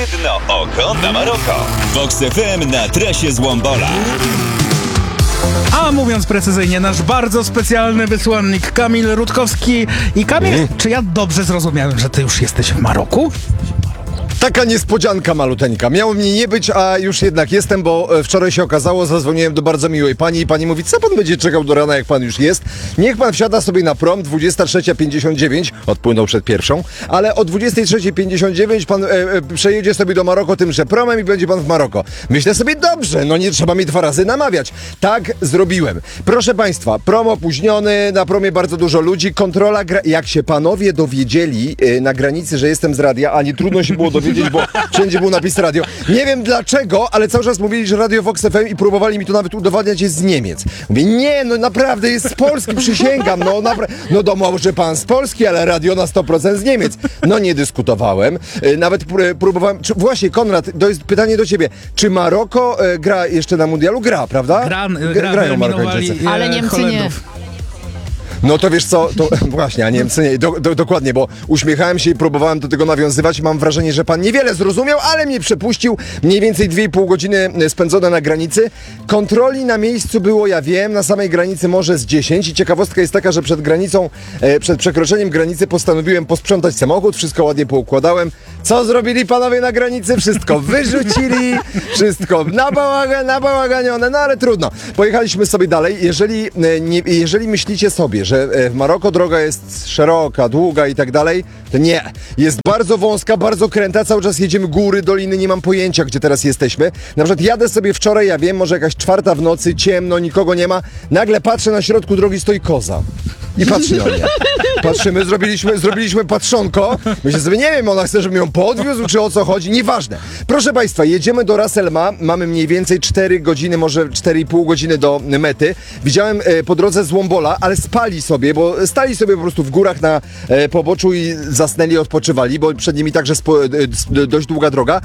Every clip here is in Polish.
Jedno oko na Maroko. Vox FM na trasie z Łombola. A mówiąc precyzyjnie, nasz bardzo specjalny wysłannik Kamil Rutkowski. I Kamil, czy ja dobrze zrozumiałem, że ty już jesteś w Maroku? Taka niespodzianka maluteńka. Miało mnie nie być, a już jednak jestem, bo wczoraj się okazało, zadzwoniłem do bardzo miłej pani i pani mówi, co pan będzie czekał do rana, jak pan już jest? Niech pan wsiada sobie na prom, 23:59, odpłynął przed pierwszą, ale o 23:59 pan przejedzie sobie do Maroko tymże promem i będzie pan w Maroko. Myślę sobie, dobrze, no nie trzeba mi 2 razy namawiać. Tak zrobiłem. Proszę państwa, prom opóźniony, na promie bardzo dużo ludzi, kontrola, jak się panowie dowiedzieli na granicy, że jestem z radia, a nie trudno się było dowiedzieć, bo wszędzie był napis radio. Nie wiem dlaczego, ale cały czas mówili, że Radio Vox FM i próbowali mi to nawet udowadniać, jest z Niemiec. Mówię, nie, no naprawdę jest z Polski, przysięgam, no może pan z Polski, ale radio na 100% z Niemiec. No nie dyskutowałem, nawet próbowałem, właśnie Konrad, to jest pytanie do ciebie, czy Maroko gra jeszcze na mundialu? Gra, prawda? Grają Marokańczycy. Ale Niemcy Holendów. nie. No to wiesz co, to właśnie, a Niemcy nie, dokładnie, bo uśmiechałem się i próbowałem do tego nawiązywać. Mam wrażenie, że pan niewiele zrozumiał, ale mnie przepuścił. Mniej więcej 2,5 godziny spędzone na granicy. Kontroli na miejscu było, ja wiem, na samej granicy może z 10. I ciekawostka jest taka, że przed granicą, przed przekroczeniem granicy postanowiłem posprzątać samochód, wszystko ładnie poukładałem. Co zrobili panowie na granicy? Wszystko wyrzucili, wszystko nabałaganione, no ale trudno. Pojechaliśmy sobie dalej. Jeżeli myślicie sobie, że w Maroko droga jest szeroka, długa i tak dalej, to nie. Jest bardzo wąska, bardzo kręta, cały czas jedziemy góry, doliny, nie mam pojęcia, gdzie teraz jesteśmy. Na przykład jadę sobie wczoraj, ja wiem, może jakaś 4 w nocy, ciemno, nikogo nie ma, nagle patrzę, na środku drogi stoi koza. I patrzy na mnie. Patrzymy, zrobiliśmy patrzonko. Myślę sobie, nie wiem, ona chce, żebym ją podwiózł, czy o co chodzi, nieważne. Proszę państwa, jedziemy do Ras El Ma, mamy mniej więcej 4 godziny, może 4,5 godziny do mety. Widziałem po drodze z Łombola, ale spali sobie, bo stali sobie po prostu w górach na poboczu i zasnęli, odpoczywali, bo przed nimi także dość długa droga.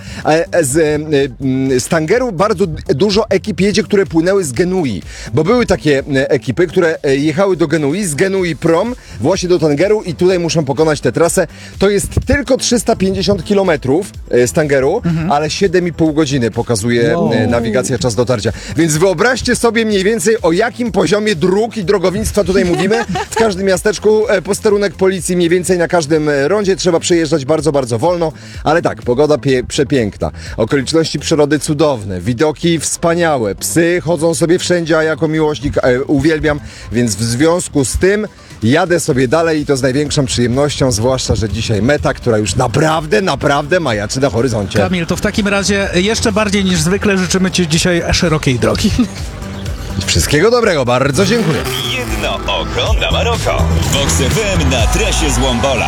Z Tangeru bardzo dużo ekip jedzie, które płynęły z Genui, bo były takie ekipy, które jechały do Genui, z Genui prom, właśnie do Tangeru i tutaj muszę pokonać tę trasę. To jest tylko 350 km z Tangeru, ale 7,5 godziny pokazuje nawigacja, czas dotarcia. Więc wyobraźcie sobie mniej więcej, o jakim poziomie dróg i drogownictwa tutaj mówimy. W każdym miasteczku posterunek policji mniej więcej na każdym rondzie, trzeba przejeżdżać bardzo, bardzo wolno, ale tak, pogoda przepiękna, okoliczności przyrody cudowne, widoki wspaniałe, psy chodzą sobie wszędzie, a jako miłośnik uwielbiam, więc w związku z tym jadę sobie dalej i to z największą przyjemnością, zwłaszcza, że dzisiaj meta, która już naprawdę majaczy na horyzoncie. Kamil, to w takim razie jeszcze bardziej niż zwykle życzymy ci dzisiaj szerokiej drogi. Wszystkiego dobrego, bardzo dziękuję. Jedno oko na Maroko. Vox FM na trasie z Łombola.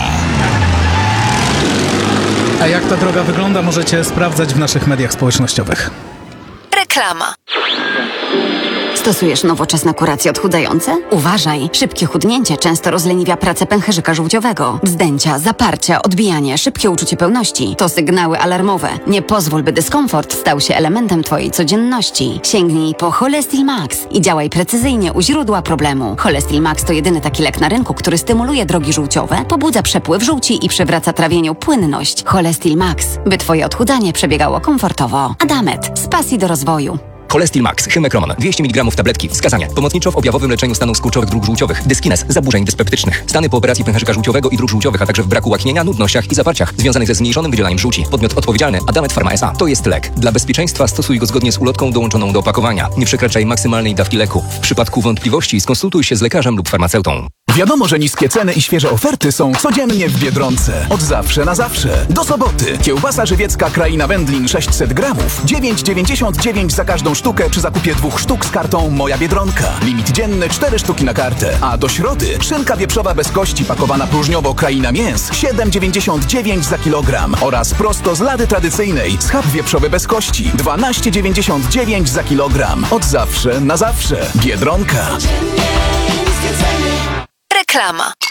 A jak ta droga wygląda, możecie sprawdzać w naszych mediach społecznościowych. Reklama. Stosujesz nowoczesne kuracje odchudzające? Uważaj! Szybkie chudnięcie często rozleniwia pracę pęcherzyka żółciowego. Wzdęcia, zaparcie, odbijanie, szybkie uczucie pełności to sygnały alarmowe. Nie pozwól, by dyskomfort stał się elementem twojej codzienności. Sięgnij po Cholestil Max i działaj precyzyjnie u źródła problemu. Cholestil Max to jedyny taki lek na rynku, który stymuluje drogi żółciowe, pobudza przepływ żółci i przywraca trawieniu płynność. Cholestil Max, by twoje odchudzanie przebiegało komfortowo. Adamet, z pasji do rozwoju. Cholestil Max, Hymekroman, 200 mg tabletki. Wskazania. Pomocniczo w objawowym leczeniu stanów skurczowych dróg żółciowych. Dyskines, zaburzeń dyspeptycznych. Stany po operacji pęcherzyka żółciowego i dróg żółciowych, a także w braku łaknienia, nudnościach i zaparciach związanych ze zmniejszonym wydzielaniem żółci. Podmiot odpowiedzialny Adamet Pharma S.A. To jest lek. Dla bezpieczeństwa stosuj go zgodnie z ulotką dołączoną do opakowania. Nie przekraczaj maksymalnej dawki leku. W przypadku wątpliwości skonsultuj się z lekarzem lub farmaceutą. Wiadomo, że niskie ceny i świeże oferty są codziennie w Biedronce. Od zawsze na zawsze. Do soboty. Kiełbasa żywiecka Kraina Wędlin 600 gramów. 9,99 za każdą sztukę przy zakupie 2 sztuk z kartą Moja Biedronka. Limit dzienny 4 sztuki na kartę. A do środy szynka wieprzowa bez kości pakowana próżniowo Kraina Mięs 7,99 za kilogram. Oraz prosto z lady tradycyjnej schab wieprzowy bez kości 12,99 za kilogram. Od zawsze na zawsze. Biedronka. Reklama.